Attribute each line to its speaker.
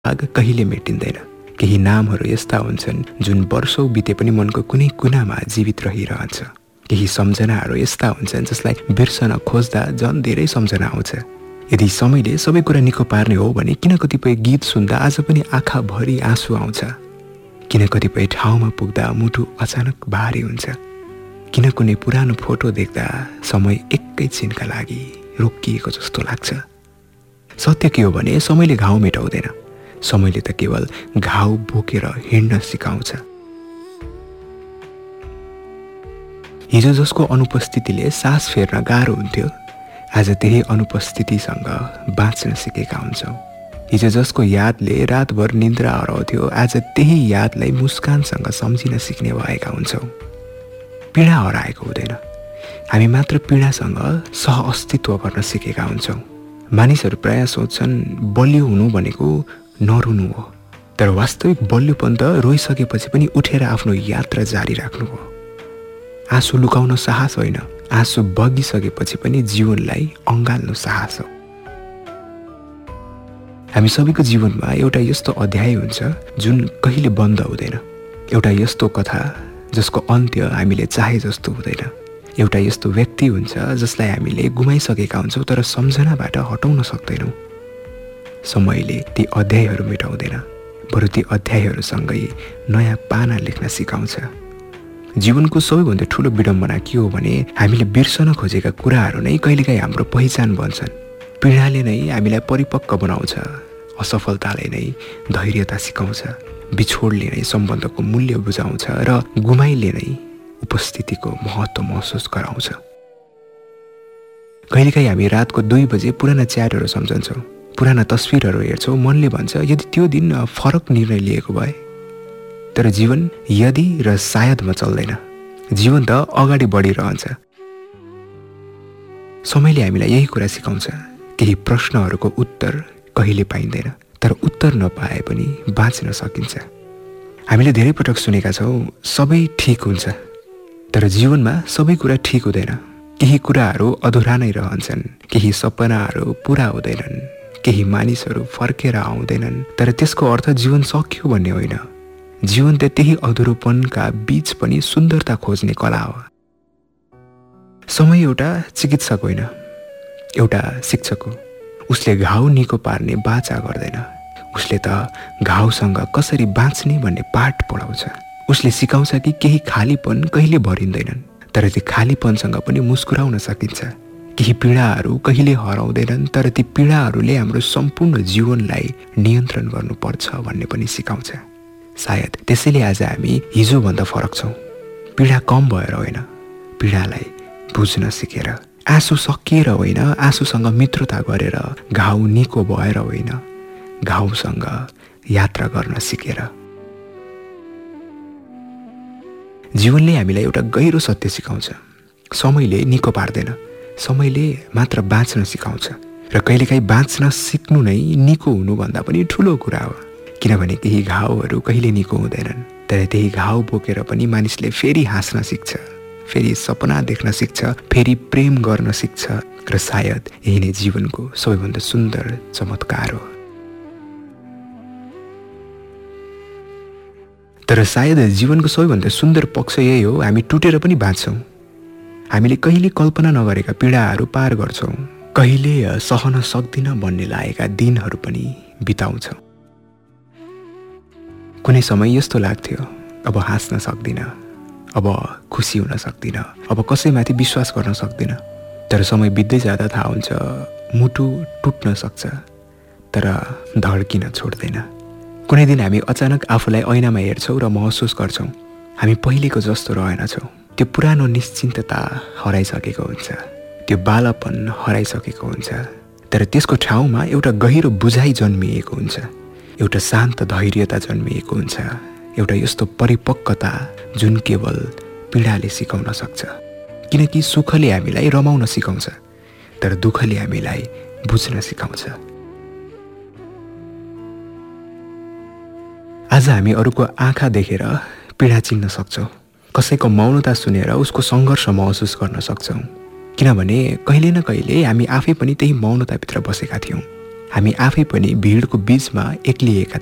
Speaker 1: भाग कहिले मेटिँदैन। केही नामहरू यस्ता हुन्छन् जुन वर्षौं बिते पनि मनको कुनै कुनामा जीवित रहिरहन्छ। केही सम्झनाहरू यस्ता हुन्छन् जसलाई बिर्सन खोज्दा झन् धेरै सम्झना आउँछ। यदि समयले सबै कुरा निको पार्ने हो भने किन कतिपय गीत सुन्दा आज पनि आँखाभरि आँसु आउँछ? किन कतिपय ठाउँमा पुग्दा मुटु अचानक भारी हुन्छ? किन कुनै पुरानो फोटो देख्दा समय एकैछिनका लागि रोकिएको जस्तो लाग्छ? सत्य के हो भने समयले घाउ मेटाउँदैन। समयले त केवल घाउ बोकेर हिँड्न सिकाउँछ। हिजो जसको अनुपस्थितिले सास फेर्न गाह्रो हुन्थ्यो, आज त्यही अनुपस्थितिसँग बाँच्न सिकेका हुन्छौँ। हिजो जसको यादले रातभर निन्द्रा हराउँथ्यो, आज त्यही यादलाई मुस्कानसँग सम्झिन सिक्ने भएका हुन्छौँ। पीडा हराएको हुँदैन, हामी मात्र पीडासँग सहअस्तित्व गर्न सिकेका हुन्छौँ। मानिसहरू प्रायः सोच्छन् बलियो हुनु भनेको नरुनु हो, तर वास्तविक बलियोपन त रोइसकेपछि पनि उठेर आफ्नो यात्रा जारी राख्नु हो। आँसु लुकाउन साहस होइन, आँसु बगिसकेपछि पनि जीवनलाई अँगाल्नु साहस हो। हामी सबैको जीवनमा एउटा यस्तो अध्याय हुन्छ जुन कहिले बन्द हुँदैन। एउटा यस्तो कथा जसको अन्त्य हामीले चाहे जस्तो हुँदैन। एउटा यस्तो व्यक्ति हुन्छ जसलाई हामीले गुमाइसकेका हुन्छौँ तर सम्झनाबाट हटाउन सक्दैनौँ। समयले ती अध्यायहरू मेटाउँदैन, बरु ती अध्यायहरूसँगै नयाँ पाना लेख्न सिकाउँछ। जीवनको सबैभन्दा ठुलो विडम्बना के हो भने हामीले बिर्सन खोजेका कुराहरू नै कहिलेकाहीँ हाम्रो पहिचान बन्छन्। पीडाले नै हामीलाई परिपक्व बनाउँछ, असफलताले नै धैर्यता सिकाउँछ, बिछोडले नै सम्बन्धको मूल्य बुझाउँछ र गुमाइले नै उपस्थितिको महत्त्व महसुस गराउँछ। कहिलेकाहीँ हामी रातको 2 बजे पुराना च्याटहरू सम्झन्छौँ, पुराना तस्विरहरू हेर्छौँ, मनले भन्छ यदि त्यो दिन फरक निर्णय लिएको भए। तर जीवन यदि र सायदमा चल्दैन, जीवन त अगाडि बढिरहन्छ। समयले हामीलाई यही कुरा सिकाउँछ, केही प्रश्नहरूको उत्तर कहिले पाइँदैन, तर उत्तर नपाए पनि बाँच्न सकिन्छ। हामीले धेरै पटक सुनेका छौँ सबै ठिक हुन्छ, तर जीवनमा सबै कुरा ठिक हुँदैन। केही कुराहरू अधुरा नै रहन्छन्, केही सपनाहरू पुरा हुँदैनन्, केही मानिसहरू फर्केर आउँदैनन्, तर त्यसको अर्थ जीवन सक्यो भन्ने होइन। जीवन त त्यही अधुरोपनका बीच पनि सुन्दरता खोज्ने कला हो। समय एउटा चिकित्सक होइन, एउटा शिक्षक हो। उसले घाउ निको पार्ने बाचा गर्दैन, उसले त घाउसँग कसरी बाँच्ने भन्ने पाठ पढाउँछ। उसले सिकाउँछ कि केही खालीपन कहिले भरिँदैनन्, तर ती खालीपनसँग पनि मुस्कुराउन सकिन्छ। केही पीडाहरू कहिले हराउँदैनन्, तर ती पीडाहरूले हाम्रो सम्पूर्ण जीवनलाई नियन्त्रण गर्नुपर्छ भन्ने पनि सिकाउँछ। सायद त्यसैले आज हामी हिजोभन्दा फरक छौँ। पीडा कम भएर होइन, पीडालाई बुझ्न सिकेर। आँसु सकिएर होइन, आँसुसँग मित्रता गरेर। घाउ निको भएर होइन, घाउसँग यात्रा गर्न सिकेर। जीवनले हामीलाई एउटा गहिरो सत्य सिकाउँछ, समयले निको पार्दैन, समयले मात्र बाँच्न सिकाउँछ। र कहिलेकाहीँ बाँच्न सिक्नु नै निको हुनुभन्दा पनि ठुलो कुरा हो। किनभने केही घाउहरू कहिले निको हुँदैनन्, तर त्यही घाउ बोकेर पनि मानिसले फेरि हाँस्न सिक्छ, फेरि सपना देख्न सिक्छ, फेरि प्रेम गर्न सिक्छ। र सायद यही नै जीवनको सबैभन्दा सुन्दर चमत्कार हो। तर सायद जीवनको सबैभन्दा सुन्दर पक्ष यही हो, हामी टुटेर पनि बाँच्छौँ। हामीले कहिले कल्पना नगरेका पीडाहरू पार गर्छौँ, कहिले सहन सक्दिन भन्ने लागेका दिनहरू पनि बिताउँछौँ। कुनै समय यस्तो लाग्थ्यो अब हाँस्न सक्दिनँ, अब खुसी हुन सक्दिनँ, अब कसैमाथि विश्वास गर्न सक्दिनँ। तर समय बित्दै जाँदा थाहा हुन्छ मुटु टुट्न सक्छ, तर धड्किन छोड्दैन। कुनै दिन हामी अचानक आफूलाई ऐनामा हेर्छौँ र महसुस गर्छौँ हामी पहिलेको जस्तो रहेनछौँ। त्यो पुरानो निश्चिन्तता हराइसकेको हुन्छ, त्यो बालापन हराइसकेको हुन्छ, तर त्यसको ठाउँमा एउटा गहिरो बुझाइ जन्मिएको हुन्छ, एउटा शान्त धैर्यता जन्मिएको हुन्छ, एउटा यस्तो परिपक्वता जुन केवल पीडाले सिकाउन सक्छ। किनकि सुखले हामीलाई रमाउन सिकाउँछ, तर दुःखले हामीलाई बुझ्न सिकाउँछ। आज हामी अरूको आँखा देखेर पीडा चिन्न सक्छौँ, कसैको मौनता सुनेर उसको सङ्घर्ष महसुस गर्न सक्छौँ। किनभने कहिले न कहिले हामी आफै पनि त्यही मौनताभित्र बसेका थियौँ। हामी आफै पनि भिडको बीचमा एक्लिएका